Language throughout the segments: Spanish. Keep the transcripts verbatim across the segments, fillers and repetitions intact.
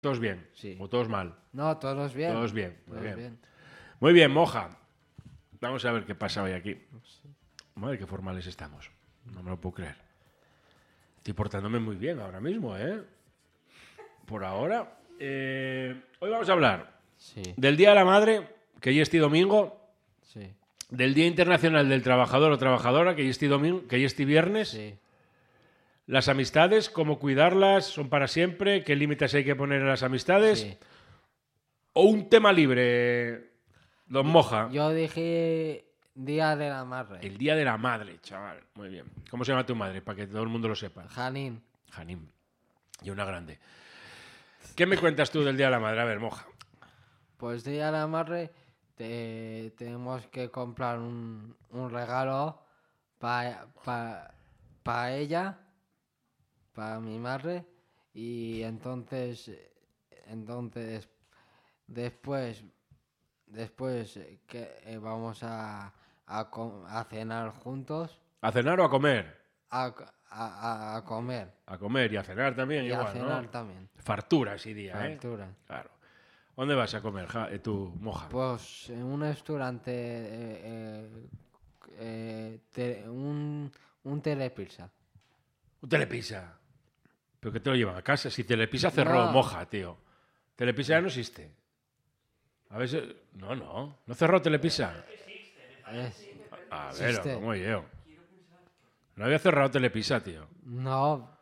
Todos bien. Sí. O todos mal. No, todos bien. Todos bien. Muy Todos bien. bien. Muy bien, Moja. Vamos a ver qué pasa hoy aquí. Madre, qué formales estamos. No me lo puedo creer. Estoy portándome muy bien ahora mismo, ¿eh? Por ahora. Eh, hoy vamos a hablar Sí, del Día de la Madre, que ya es este domingo. sí, Del Día Internacional del Trabajador o Trabajadora, que ya este domingo, que ya este viernes. sí. Las amistades, cómo cuidarlas, son para siempre, qué límites hay que poner a las amistades. sí. O un tema libre, don Moja. Yo dije Día de la Madre. El Día de la Madre, chaval. Muy bien. ¿Cómo se llama tu madre? Para que todo el mundo lo sepa. Janín. Janim. Y una grande. ¿Qué me cuentas tú del Día de la Madre? A ver, Moja. Pues Día de la Madre te, tenemos que comprar un, un regalo para pa, pa ella, para mi madre, y entonces, entonces después, después que eh, vamos a, a, co- a cenar juntos, ¿A cenar o a comer? a, a, a comer A comer y a cenar también, y igual, a cenar ¿no? también. Fartura ese día, ¿eh? Fartura. Claro. ¿Dónde vas a comer, ja, eh, tú, Moja? Pues en un restaurante, eh, eh, eh, te- un, un telepizza. Un Telepisa. ¿Pero qué te lo llevan a casa? Si Telepisa cerró, No. Moja, tío. Telepisa ya no existe. A ver si... No, no. ¿No cerró Telepisa? Es- A ver, Existe. ¿cómo yo? No había cerrado Telepisa, tío. no,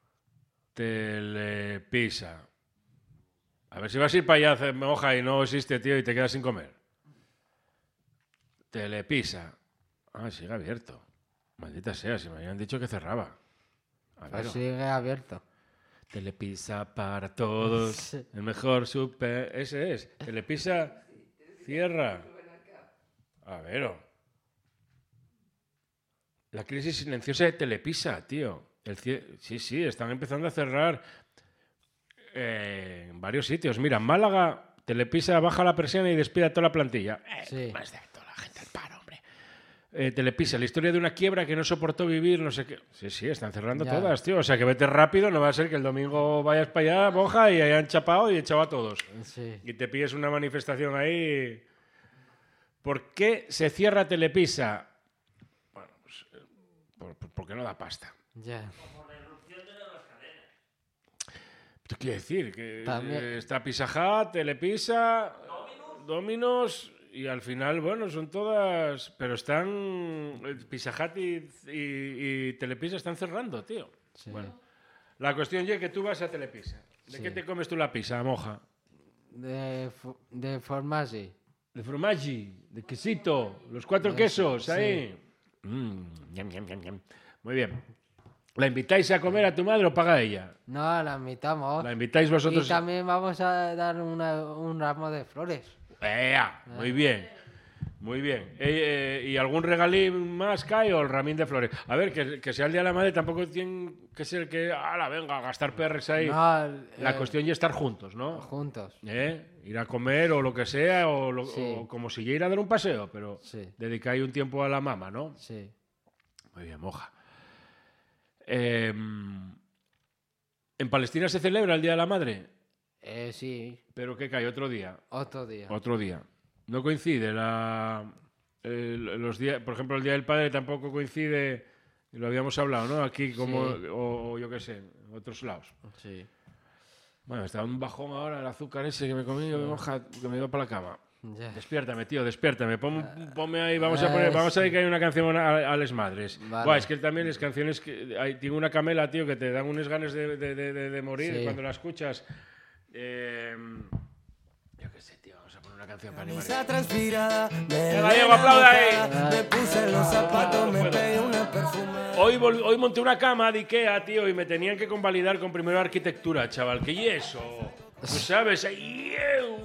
Telepisa. A ver si vas a ir para allá, hacer Moja, y no existe, tío, y te quedas sin comer. Telepisa. Ah, sigue abierto. Maldita sea, si me habían dicho que cerraba. A ver. pues sigue abierto. Telepisa para todos. El mejor super. Ese es. Telepisa cierra. A ver. La crisis silenciosa de Telepisa, tío. El cie- Sí, sí, están empezando a cerrar eh, en varios sitios. Mira, en Málaga, Telepisa baja la persiana y despide a toda la plantilla. Eh, Sí. Más de toda la gente al paro, hombre. Eh, Telepisa, la historia de una quiebra que no soportó vivir, no sé qué. Sí, sí, están cerrando Ya. todas, tío. O sea, que vete rápido, no va a ser que el domingo vayas para allá, Moja, y hayan chapado y echado a todos. Sí. Y te pilles una manifestación ahí. ¿Por qué se cierra Telepisa? Bueno, pues, eh, por- por- porque no da pasta. Ya. ¿Qué quiere decir? Que También- eh, está Pizza Hut, Telepisa, Dominos, y al final, bueno, son todas... Pero están... eh, Pizza Hut y, y- y Telepisa están cerrando, tío. Sí. Bueno, la cuestión es que tú vas a Telepisa. ¿De Sí. qué te comes tú la pizza, Moja? De, fu- de formaggi. De formaggi, de quesito, los cuatro Eso, quesos, sí. ahí. Mm, ñam, ñam, ñam, ñam. Muy bien. ¿La invitáis a comer a tu madre o paga ella? No, la invitamos. ¿La invitáis Y vosotros? también vamos a dar una- un ramo de flores. ¡Ea! Muy bien. Muy bien. Eh, eh, ¿Y algún regalín más cae o el ramín de flores? A ver, que, que sea el Día de la Madre tampoco tiene que ser que, ala, venga, a gastar perres ahí. No, La eh, cuestión ya es estar juntos, ¿no? juntos. ¿Eh? Ir a comer o lo que sea, o, lo- Sí. o como si ya ir a dar un paseo, pero Sí. dedicáis un tiempo a la mama, ¿no? Sí. Muy bien, Moja. Eh, ¿En Palestina se celebra el Día de la Madre? Eh, sí, ¿Pero qué cae? ¿Otro día? otro día. Otro día. No coincide la... el- los días, por ejemplo, el Día del Padre tampoco coincide, lo habíamos hablado, ¿no? Aquí como, Sí. o, o yo qué sé, en otros lados. Sí. Bueno, está un bajón ahora el azúcar ese que me comí, yo, Moja, que me iba para la cama. Ya. Despiértame, tío, despiértame. Pon- ponme ahí, vamos a poner, vamos a dedicar una canción a, a les madres. Vale. Buah, es que también las canciones que hay, tiene una camela, tío, que te dan unos ganas de, de- de- de- de morir Sí. cuando la escuchas. Eh, yo qué sé, tío, vamos a poner una canción para animar. Camisa transpirada, Venga, Diego, aplaude ahí. Me puse los zapatos, me pegué una perfumada. Hoy, vol- hoy monté una cama de Ikea, tío, y me tenían que convalidar con primero arquitectura, chaval. ¿Qué y eso? ¿Tú sabes? Ay, eu.